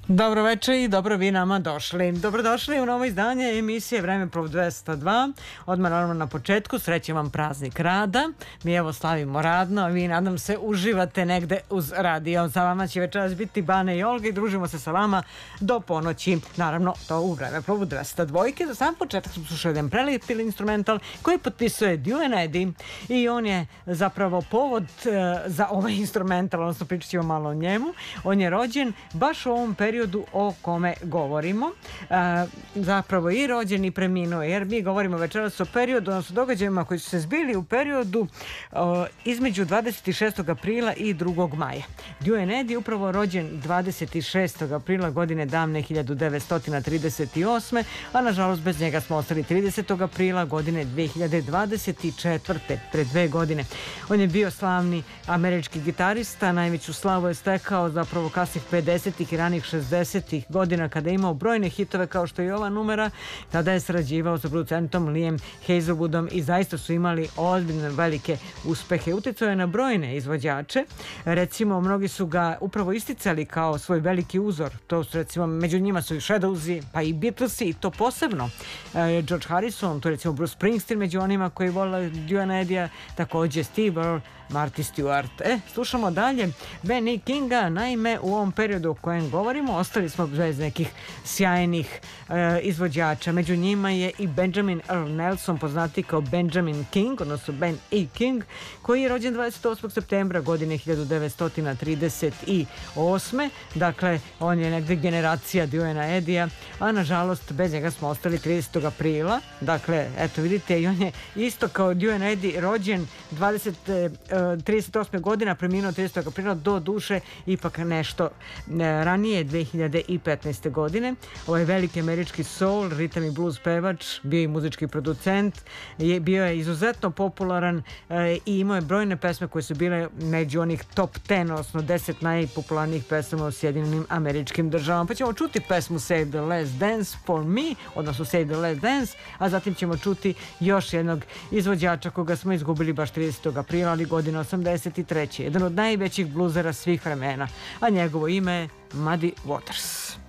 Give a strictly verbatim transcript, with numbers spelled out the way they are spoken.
Dobro večer i dobro vi nama došli. Dobrodošli u novo izdanje emisije Vremeplov dvesta dva. Odmah naravno na početku srećem vam praznik rada. Mi evo slavimo radno, a vi nadam se uživate negde uz radio. Za vama će večeras biti Bane i Olga i družimo se sa vama do ponoći. Naravno to u Vremeplovu dvesta dva. Za sam početak smo slušali jedan prelijep instrumental koji potpisuje Duane Eddy i on je zapravo povod uh, za ovaj instrumental, odnosno pričat ćemo malo o njemu. On je rođen baš u ovom periodu o kome govorimo, e, zapravo i rođen i preminuo, jer mi govorimo večeras o periodu, odnosno događajima koji su se zbili u periodu o, između dvadeset šestog aprila i drugog maja. Duane Eddy je upravo rođen dvadeset šestog aprila godine davne hiljadu devetsto trideset osme, a nažalost bez njega smo ostali tridesetog aprila godine dve hiljade dvadeset četvrte, pre dve godine. On je bio slavni američki gitarista, najveću slavu je stekao zapravo kasnih pedesetih i ranih šezdesetih godina kada je imao brojne hitove kao što je i ova numera. Tada je sarađivao sa producentom Liam Hazelwoodom i zaista su imali ozbiljne velike uspehe. Uticao je na brojne izvođače. Recimo, mnogi su ga upravo isticali kao svoj veliki uzor. To su recimo, među njima su i Shadowsi, pa i Beatlesi i to posebno. E, George Harrison, to recimo Bruce Springsteen među onima koji vole Duane Eddy, takođe Steve Earle, Marty Stewart. E, slušamo dalje Ben Kinga. Naime, u ovom periodu o kojem govorimo ostali smo bez nekih sjajnih e, izvođača. Među njima je i Benjamin Earl Nelson, poznati kao Benjamin King, odnosno Ben E. King, koji je rođen dvadeset osmog septembra godine hiljadu devetsto trideset osme. Dakle, on je negde generacija Duana Eddyja, a nažalost bez njega smo ostali tridesetog aprila. Dakle, eto vidite, i on je isto kao Duane Eddy rođen dvadeset, trideset osme godina, preminuo tridesetog aprila, do duše ipak nešto ranije, dve hiljade petnaeste godine. Ovaj veliki američki soul, ritam i blues pevač, bio i muzički producent, je, bio je izuzetno popularan e, i imao je brojne pesme koje su bile među onih top deset, odnosno deset najpopularnijih pesama u Sjedinjenim Američkim Državama. Pa ćemo čuti pesmu Save the Last Dance for Me, odnosno Save the Last Dance, a zatim ćemo čuti još jednog izvođača koga smo izgubili baš tridesetog aprila, ali godine osamdeset treće. Jedan od najvećih bluzera svih vremena, a njegovo ime je Muddy Waters.